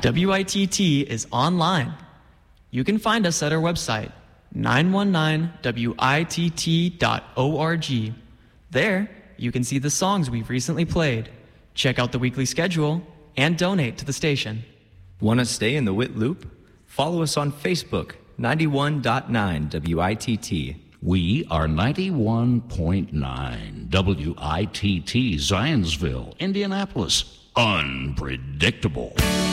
WITT is online. You can find us at our website, 919witt.org. There, you can see the songs we've recently played, check out the weekly schedule, and donate to the station. Want to stay in the WIT loop? Follow us on Facebook, 91.9 WITT. We are 91.9 WITT, Zionsville, Indianapolis. Unpredictable.